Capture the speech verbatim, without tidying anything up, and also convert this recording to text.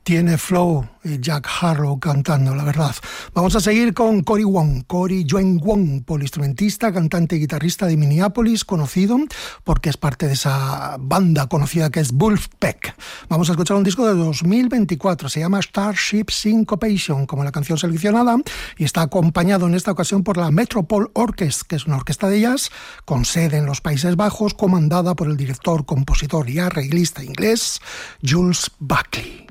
Tiene flow y Jack Harlow cantando, la verdad. Vamos a seguir con Cory Wong, Cory Yuen Wong, poliinstrumentista, cantante y guitarrista de Minneapolis, conocido porque es parte de esa banda conocida que es Wolfpack. Vamos a escuchar un disco de dos mil veinticuatro, se llama Starship Syncopation, como la canción seleccionada, y está acompañado en esta ocasión por la Metropole Orchestra, que es una orquesta de jazz con sede en los Países Bajos, comandada por el director, compositor y arreglista inglés Jules Buckley.